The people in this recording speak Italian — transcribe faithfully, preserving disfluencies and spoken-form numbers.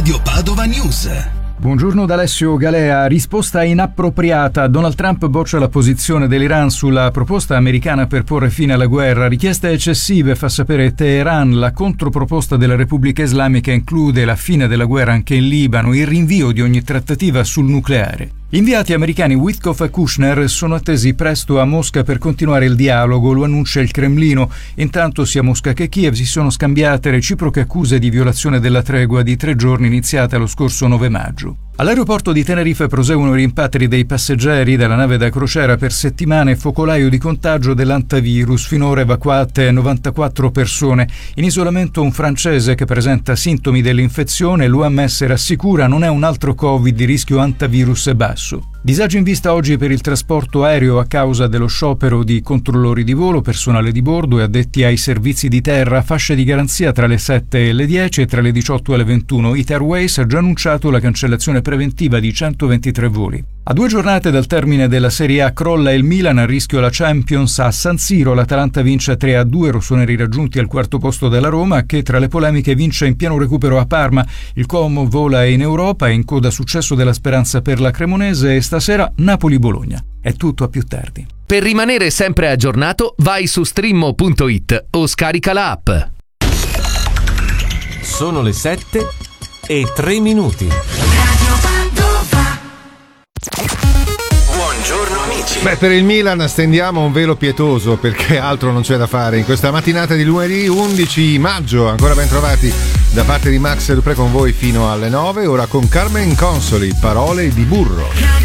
Radio Padova News. Buongiorno da Alessio Galea. Risposta inappropriata. Donald Trump boccia la posizione dell'Iran sulla proposta americana per porre fine alla guerra. Richieste eccessive, fa sapere Teheran. La controproposta della Repubblica Islamica include la fine della guerra anche in Libano, il rinvio di ogni trattativa sul nucleare. Gli inviati americani Witkoff e Kushner sono attesi presto a Mosca per continuare il dialogo, lo annuncia il Cremlino. Intanto sia Mosca che Kiev si sono scambiate reciproche accuse di violazione della tregua di tre giorni iniziata lo scorso nove maggio. All'aeroporto di Tenerife proseguono i rimpatri dei passeggeri della nave da crociera per settimane, focolaio di contagio dell'antivirus, finora evacuate novantaquattro persone. In isolamento un francese che presenta sintomi dell'infezione, l'O M S rassicura non è un altro Covid di rischio antivirus è basso. Disagi in vista oggi per il trasporto aereo a causa dello sciopero di controllori di volo, personale di bordo e addetti ai servizi di terra, fasce di garanzia tra le sette e le dieci e tra le diciotto e le ventuno. Ita Airways ha già annunciato la cancellazione preventiva di centoventitré voli. A due giornate dal termine della Serie A crolla il Milan, a rischio la Champions. A San Siro l'Atalanta vince tre a due, rossoneri raggiunti al quarto posto della Roma, che tra le polemiche vince in pieno recupero a Parma. Il Como vola in Europa e in coda successo della speranza per la Cremonese, e stasera Napoli-Bologna. È tutto, a più tardi. Per rimanere sempre aggiornato vai su streammo punto it o scarica la app. Sono le sette e tre minuti. Buongiorno amici. Beh, per il Milan stendiamo un velo pietoso, perché altro non c'è da fare in questa mattinata di lunedì undici maggio. Ancora ben trovati da parte di Max Dupré con voi fino alle nove, ora con Carmen Consoli, Parole di burro.